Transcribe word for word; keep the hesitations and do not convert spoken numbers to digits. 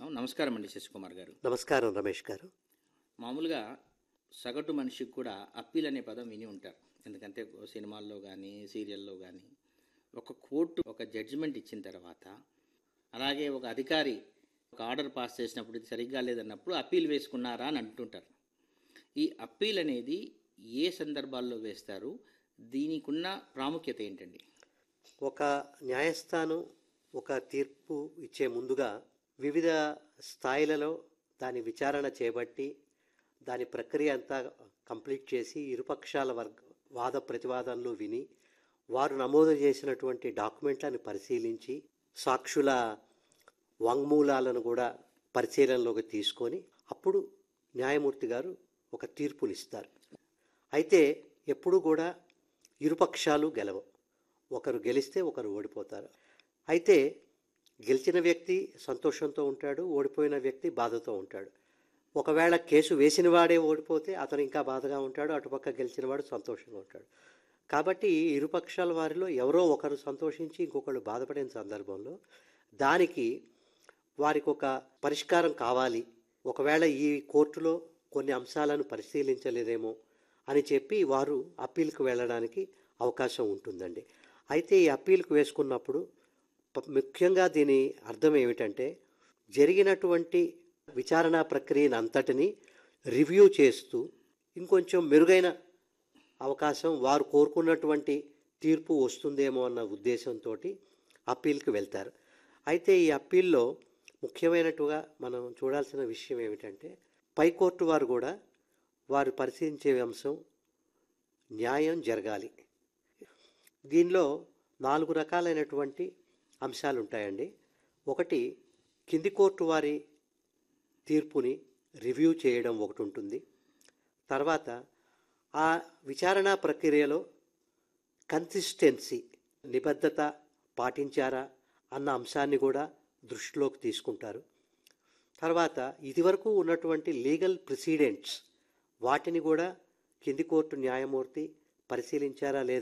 నమస్కారం అండి శశికుమార్ గారు. నమస్కారం రమేష్ గారు. మామూలుగా సగటు మనిషికి కూడా అప్పీల్ అనే పదం విని ఉంటారు. ఎందుకంటే సినిమాల్లో కానీ సీరియల్లో కానీ ఒక కోర్టు ఒక జడ్జిమెంట్ ఇచ్చిన తర్వాత, అలాగే ఒక అధికారి ఒక ఆర్డర్ పాస్ చేసినప్పుడు ఇది సరిగ్గా లేదన్నప్పుడు అప్పీల్ వేసుకున్నారా అని అంటుంటారు. ఈ అప్పీల్ అనేది ఏ సందర్భాల్లో వేస్తారు? దీనికున్న ప్రాముఖ్యత ఏంటండి? ఒక న్యాయస్థానం ఒక తీర్పు ఇచ్చే ముందుగా వివిధ స్థాయిలలో దాని విచారణ చేపట్టి దాని ప్రక్రియ అంతా కంప్లీట్ చేసి ఇరుపక్షాల వర్గ వాద ప్రతివాదనలు విని వారు నమోదు చేసినటువంటి డాక్యుమెంట్లను పరిశీలించి సాక్షుల వాంగ్మూలాలను కూడా పరిశీలనలోకి తీసుకొని అప్పుడు న్యాయమూర్తి గారు ఒక తీర్పునిస్తారు. అయితే ఎప్పుడు కూడా ఇరుపక్షాలు గెలవు, ఒకరు గెలిస్తే ఒకరు ఓడిపోతారు. అయితే గెలిచిన వ్యక్తి సంతోషంతో ఉంటాడు, ఓడిపోయిన వ్యక్తి బాధతో ఉంటాడు. ఒకవేళ కేసు వేసిన వాడే ఓడిపోతే అతను ఇంకా బాధగా ఉంటాడు, అటుపక్క గెలిచిన వాడు సంతోషంగా ఉంటాడు. కాబట్టి ఇరుపక్షాల వారిలో ఎవరో ఒకరు సంతోషించి ఇంకొకరు బాధపడిన సందర్భంలో దానికి వారికి ఒక పరిష్కారం కావాలి, ఒకవేళ ఈ కోర్టులో కొన్ని అంశాలను పరిశీలించలేదేమో అని చెప్పి వారు అప్పీల్కి వెళ్ళడానికి అవకాశం ఉంటుందండి. అయితే ఈ అప్పీల్కి వేసుకున్నప్పుడు ముఖ్యంగా దీని అర్థం ఏమిటంటే, జరిగినటువంటి విచారణ ప్రక్రియను అంతటిని రివ్యూ చేస్తూ ఇంకొంచెం మెరుగైన అవకాశం వారు కోరుకున్నటువంటి తీర్పు వస్తుందేమో అన్న ఉద్దేశంతో అప్పీల్కి వెళ్తారు. అయితే ఈ అప్పీల్లో ముఖ్యమైనట్టుగా మనం చూడాల్సిన విషయం ఏమిటంటే, పైకోర్టు వారు కూడా వారు పరిశీలించే అంశం న్యాయం జరగాలి. దీనిలో నాలుగు రకాలైనటువంటి అంశాలు ఉంటాయండి. ఒకటి, కింది కోర్టు వారి తీర్పుని రివ్యూ చేయడం ఒకటి ఉంటుంది. తర్వాత ఆ విచారణ ప్రక్రియలో కన్సిస్టెన్సీ నిబద్ధత పాటించారా అన్న అంశాన్ని కూడా దృష్టిలోకి తీసుకుంటారు. తర్వాత ఇదివరకు ఉన్నటువంటి లీగల్ ప్రెసిడెంట్స్ వాటిని కూడా కింది కోర్టు న్యాయమూర్తి పరిశీలించారా లేదా